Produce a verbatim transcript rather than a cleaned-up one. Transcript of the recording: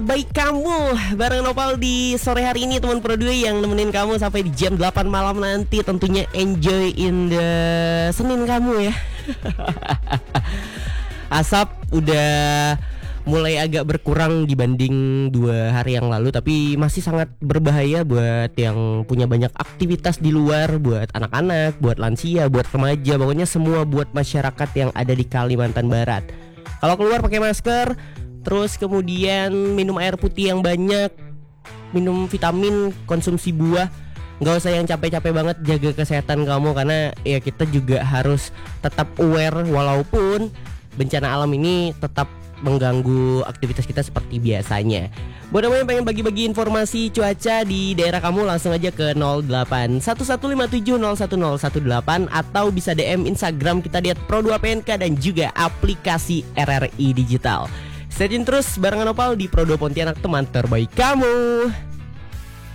Baik kamu, bareng Nopal di sore hari ini teman Pro dua yang nemenin kamu sampai di jam delapan malam nanti. Tentunya enjoy in the Senin kamu ya. Asap udah mulai agak berkurang dibanding dua hari yang lalu, tapi masih sangat berbahaya buat yang punya banyak aktivitas di luar, buat anak-anak, buat lansia, buat remaja, pokoknya semua buat masyarakat yang ada di Kalimantan Barat. Kalau keluar pakai masker, terus kemudian minum air putih yang banyak, minum vitamin, konsumsi buah. Nggak usah yang capek-capek banget, jaga kesehatan kamu, karena ya kita juga harus tetap aware walaupun bencana alam ini tetap mengganggu aktivitas kita seperti biasanya. Buat kamu yang pengen bagi-bagi informasi cuaca di daerah kamu, langsung aja ke nol delapan satu satu lima tujuh nol satu nol satu delapan atau bisa D M Instagram kita di Pro dua P N K dan juga aplikasi R R I Digital. Stay tune terus barengan Nopal di Pro dua Pontianak, teman terbaik kamu.